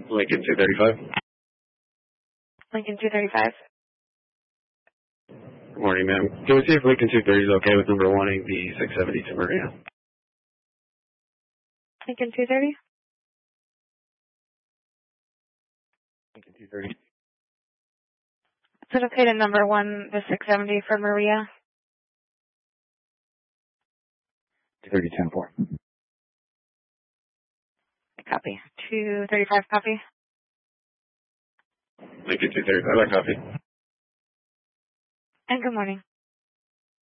Lincoln 235. Lincoln 235. Good morning, ma'am. Can we see if Lincoln 230 is okay with number wanting the 670 to Maria? Lincoln 230. Lincoln 230. Is it okay to number one the 670 for Maria? 230, 10-4. Copy. 235 copy. Lincoln 235, I copy. And good morning.